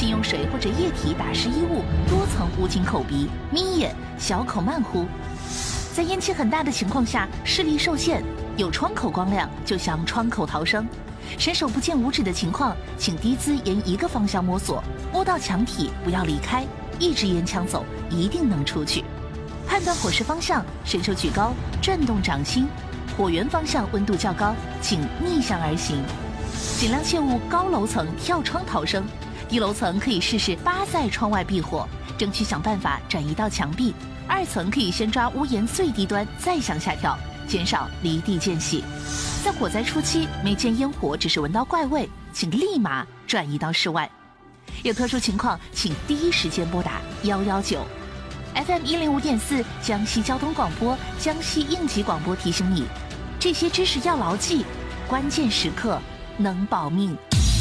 仅用水或者液体打湿衣物，多层捂紧口鼻、眯眼、小口慢呼。在烟气很大的情况下，视力受限，有窗口光亮就向窗口逃生。伸手不见五指的情况，请低姿沿一个方向摸索，摸到墙体不要离开，一直沿墙走，一定能出去。判断火势方向，伸手举高，转动掌心。火源方向温度较高，请逆向而行。尽量切勿高楼层跳窗逃生，低楼层可以试试扒在窗外避火，争取想办法转移到墙壁。2层可以先抓屋檐最低端，再向下跳，减少离地间隙。在火灾初期，没见烟火，只是闻到怪味，请立马转移到室外。有特殊情况，请第一时间拨打119。FM 105.4江西交通广播、江西应急广播提醒你，这些知识要牢记，关键时刻能保命。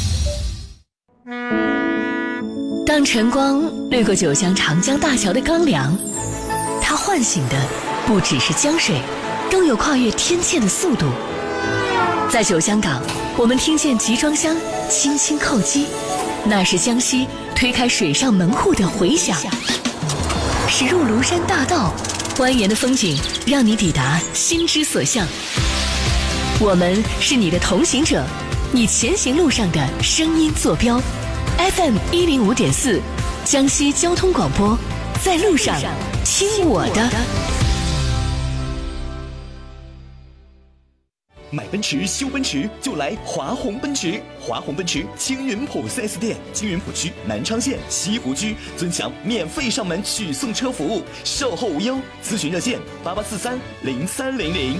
当晨光掠过九江长江大桥的钢梁，它唤醒的不只是江水，更有跨越天堑的速度。在九江港，我们听见集装箱轻轻叩击，那是江西推开水上门户的回响。驶入庐山大道，蜿蜒的风景让你抵达心之所向。我们是你的同行者，你前行路上的声音坐标。FM 105.4江西交通广播，在路上听我的。 买奔驰修奔驰就来华宏奔驰，华宏奔驰青云浦 4S 店，青云浦区南昌县西湖区，尊享免费上门取送车服务，售后无忧，咨询热线88430300。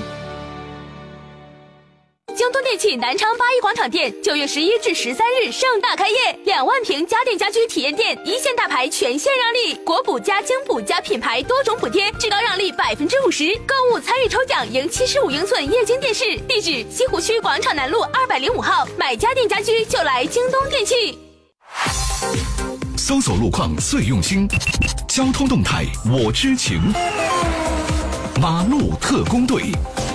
京东电器南昌8一广场店9月11至13日盛大开业，2万平家电家居体验店，一线大牌全线让利，国补加京补加品牌多种补贴，至高让利50%，购物参与抽奖赢75英寸液晶电视。地址：西湖区广场南路205号。买家电家居就来京东电器。 搜索路况最用心，交通动态我知情。马路特工队。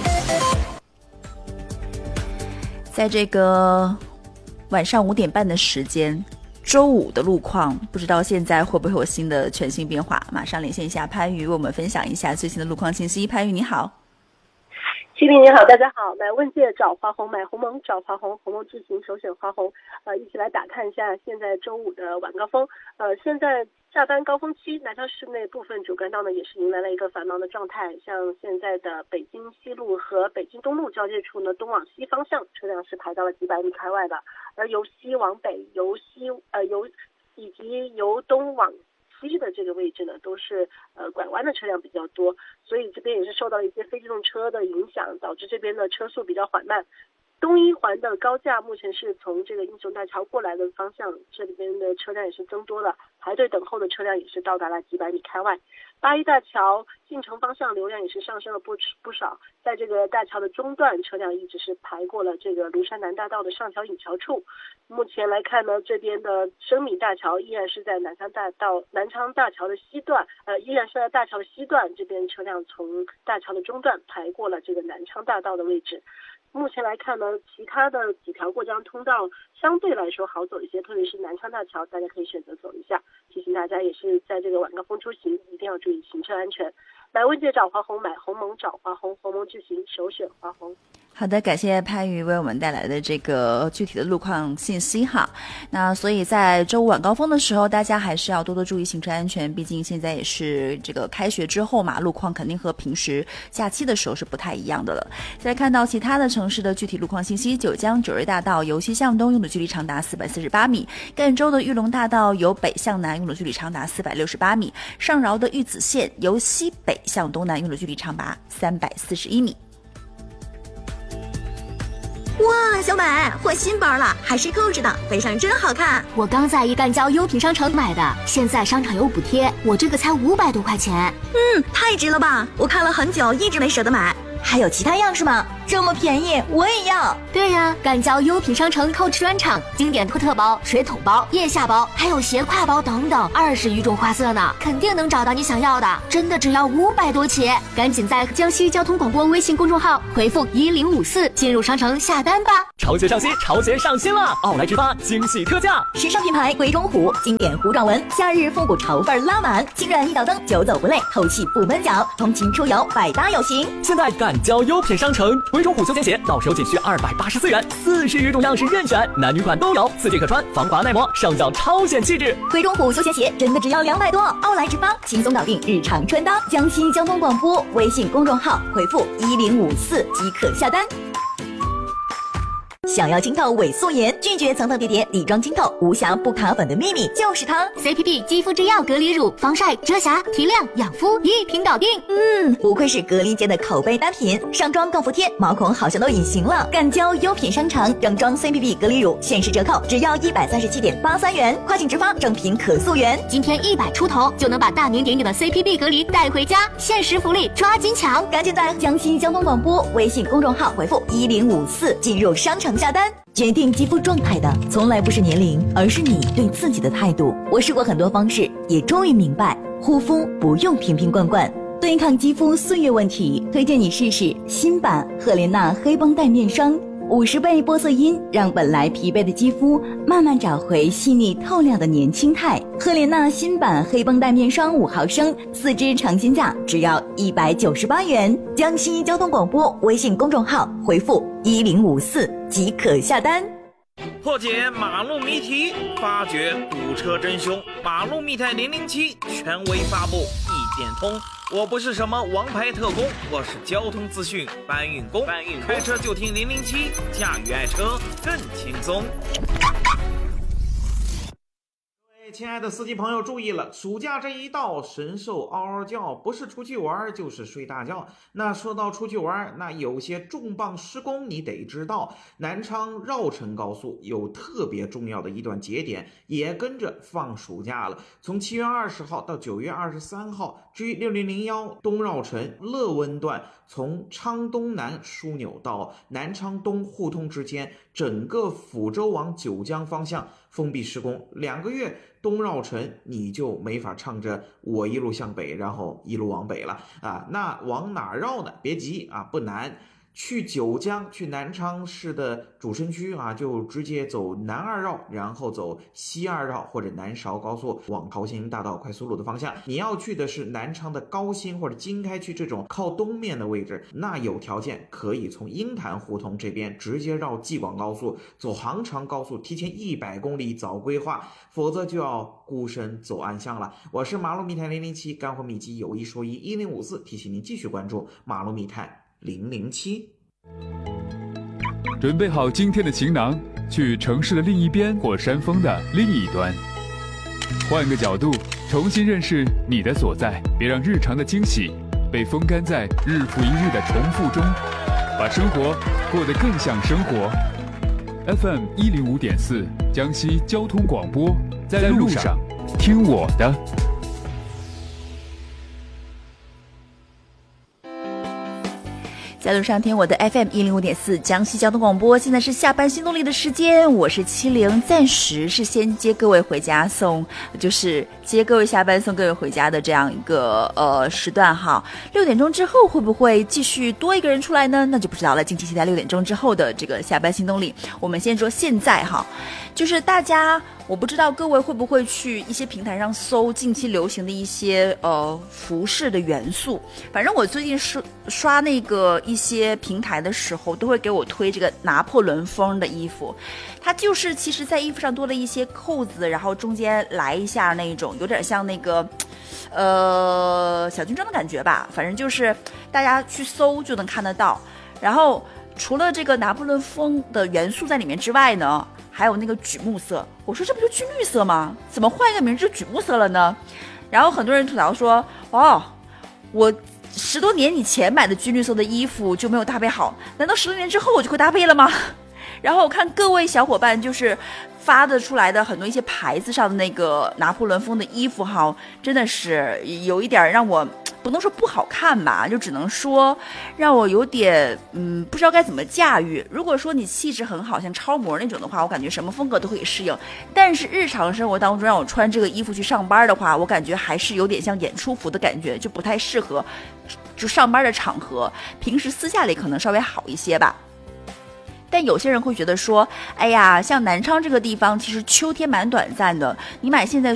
在这个晚上5点半的时间，周五的路况不知道现在会不会有新的全新变化，马上连线一下潘宇为我们分享一下最新的路况信息。潘宇你好。 齐斌你好，大家好。买问界找华宏，买鸿蒙找华宏，鸿蒙智行首选华宏。一起来打看一下现在周五的晚高峰。现在下班高峰期，南昌市内部分主干道呢也是迎来了一个繁忙的状态，像现在的北京西路和北京东路交界处呢，东往西方向车辆是排到了几百米开外的，而由西往北、以及由东往西的这个位置呢，都是拐弯的车辆比较多，所以这边也是受到了一些非机动车的影响，导致这边的车速比较缓慢。东一环的高架目前是从这个英雄大桥过来的方向，这里边的车辆也是增多了，排队等候的车辆也是到达了几百米开外。8一大桥进城方向流量也是上升了不少，在这个大桥的中段，车辆一直是排过了这个庐山南大道的上桥引桥处。目前来看呢，这边的升米大桥依然是在南昌大桥的西段，这边车辆从大桥的中段排过了这个南昌大道的位置。目前来看呢，其他的几条过江通道相对来说好走一些，特别是南昌大桥，大家可以选择走一下。提醒大家也是在这个晚高峰出行一定要注意行车安全。买问界找华宏，买鸿蒙找华宏，鸿蒙智行首选华宏。 好的，感谢潘宇为我们带来的这个具体的路况信息哈。那所以在周五晚高峰的时候，大家还是要多多注意行车安全，毕竟现在也是这个开学之后嘛，路况肯定和平时假期的时候是不太一样的了。再来看到其他的城市的具体路况信息，九江九瑞大道由西向东用的距离长达448米，赣州的玉龙大道由北向南用的距离长达468米，上饶的玉子线由西北向东南用的距离长达341米。 哇，小美，换新包了，还是扣着的，背上真好看。 我刚在一赣交优品商城买的，现在商场有补贴，我这个才500多块钱。 太值了吧！我看了很久，一直没舍得买。还有其他样式吗？ 这么便宜，我也要。 对呀，赶交优品商城 Coach 专场，经典托特包、水桶包、腋下包，还有斜挎包等等，20余种花色呢，肯定能找到你想要的，真的只要500多起。赶紧在江西交通广播微信公众号回复1054进入商城下单吧。 潮鞋上新，潮鞋上新了！奥莱之发惊喜特价， 时尚品牌鬼冢虎，经典糊状纹，夏日复古潮范拉满，轻软一脚蹬，久走不累，透气不闷脚，通勤出游百搭有型。 现在赶交优品商城，鬼冢虎休闲鞋到手仅需284元，40余种样式任选，男女款都有，4季可穿，防滑耐磨，上脚超显气质。 鬼冢虎休闲鞋真的只要200多，奥莱之发轻松搞定日常穿搭。江西交通广播微信公众号回复1054即可下单。想要清透伪素颜，拒绝层层叠叠底妆清透，无瑕不卡粉的秘密就是它 CPB 肌肤之钥隔离乳，防晒、遮瑕、提亮、养肤一瓶搞定。 不愧是隔离界的口碑单品，上妆更服帖，毛孔好像都隐形了。赶交优品商城，整装 CPB 隔离乳限时折扣，只要137.83元，快请直发，正品可溯源。 今天100出头就能把大名鼎鼎的 CPB 隔离带回家，限时福利抓紧抢！ 赶紧在江西交通广播微信公众号回复1054进入商城下单。决定肌肤状态的从来不是年龄，而是你对自己的态度。我试过很多方式，也终于明白，护肤不用瓶瓶罐罐。对抗肌肤岁月问题，推荐你试试新版赫莲娜黑绷带面霜，50倍玻色因，让本来疲惫的肌肤慢慢找回细腻透亮的年轻态。赫莲娜新版黑绷带面霜5毫升，4支尝鲜价只要198元。江西交通广播微信公众号回复1054即可下单。 破解马路谜题，发掘堵车真凶。马路密探007权威发布，一点通。我不是什么王牌特工，我是交通资讯搬运工。开车就听007，驾驭爱车更轻松。亲爱的司机朋友注意了，暑假这一到，神兽嗷嗷叫，不是出去玩就是睡大觉。那说到出去玩，那有些重磅施工你得知道。南昌绕城高速有特别重要的一段节点，也跟着放暑假了。从7月20号到9月23号，G6001东绕城乐温段，从昌东南枢纽到南昌东互通之间，整个抚州往九江方向封闭施工2个月。东绕城你就没法唱着我一路向北，然后一路往北了啊！那往哪绕呢？别急啊，不难。去九江，去南昌市的主城区啊，就直接走南2绕，然后走西2绕或者南韶高速往桃兴大道快速路的方向。你要去的是南昌的高新或者经开区这种靠东面的位置，那有条件可以从鹰潭胡同这边直接绕济广高速，走杭长高速，提前100公里早规划，否则就要孤身走暗巷了。我是马路密探007，干货秘籍有一说一，1054提醒您继续关注马路密探007。 准备好今天的行囊，去城市的另一边或山峰的另一端，换个角度重新认识你的所在，别让日常的惊喜被风干在日复一日的重复中，把生活过得更像生活。 FM 105.4江西交通广播，在路上听我的。 在路上听我的 FM 105.4江西交通广播，现在是下班新动力的时间，我是70，暂时是先接各位回家送，就是接各位下班送各位回家的这样一个时段哈。6点钟之后会不会继续多一个人出来呢？那就不知道了，敬请期待6点钟之后的这个下班新动力。我们先说现在哈，就是大家，我不知道各位会不会去一些平台上搜近期流行的一些服饰的元素。反正我最近刷那个一些平台的时候，都会给我推这个拿破仑风的衣服。它就是其实在衣服上多了一些扣子，然后中间来一下那种，有点像那个小军装的感觉吧。反正就是大家去搜就能看得到。然后除了这个拿破仑风的元素在里面之外呢，还有那个榉木色。我说这不就军绿色吗？怎么换一个名字就榉木色了呢？然后很多人吐槽说，哦，我10多年以前买的军绿色的衣服就没有搭配好，难道10多年之后我就会搭配了吗？然后我看各位小伙伴就是发的出来的很多一些牌子上的那个拿破仑风的衣服哈，真的是有一点让我不能说不好看吧，就只能说让我有点不知道该怎么驾驭。如果说你气质很好，像超模那种的话，我感觉什么风格都可以适应。但是日常生活当中让我穿这个衣服去上班的话，我感觉还是有点像演出服的感觉，就不太适合就上班的场合。平时私下里可能稍微好一些吧。但有些人会觉得说，哎呀，像南昌这个地方其实秋天蛮短暂的，你买现在